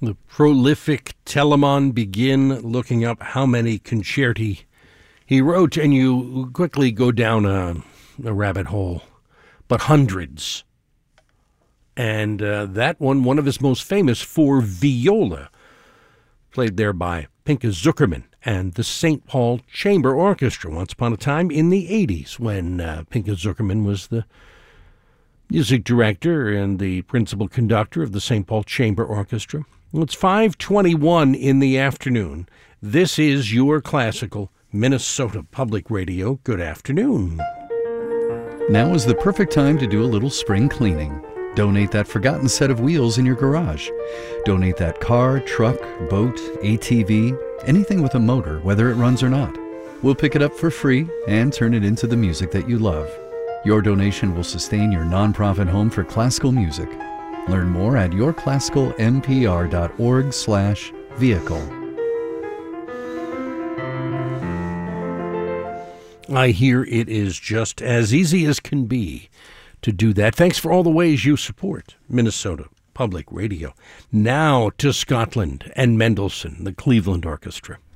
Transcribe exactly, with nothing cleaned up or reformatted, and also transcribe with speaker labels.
Speaker 1: The prolific Telemann begin looking up how many concerti he wrote, and you quickly go down a, a rabbit hole, but hundreds. And uh, that one, one of his most famous, for viola, played there by Pinka Zuckerman and the Saint Paul Chamber Orchestra once upon a time in the eighties, when uh, Pinka Zuckerman was the music director and the principal conductor of the Saint Paul Chamber Orchestra. Well, it's five twenty-one in the afternoon. This is your classical Minnesota Public Radio. Good afternoon.
Speaker 2: Now is the perfect time to do a little spring cleaning. Donate that forgotten set of wheels in your garage. Donate that car, truck, boat, A T V, anything with a motor, whether it runs or not. We'll pick it up for free and turn it into the music that you love. Your donation will sustain your nonprofit home for classical music. Learn more at your classical m p r dot org slash vehicle.
Speaker 1: I hear it is just as easy as can be to do that. Thanks for all the ways you support Minnesota Public Radio. Now to Scotland and Mendelssohn, the Cleveland Orchestra.